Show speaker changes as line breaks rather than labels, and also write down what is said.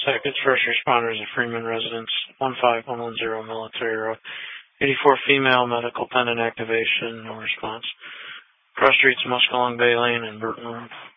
Seconds, first responders at Freeman Residence, 15110 Military Road. 84 female, medical pendant activation, no response. Cross streets, Muskellong Bay Lane and Burton Road.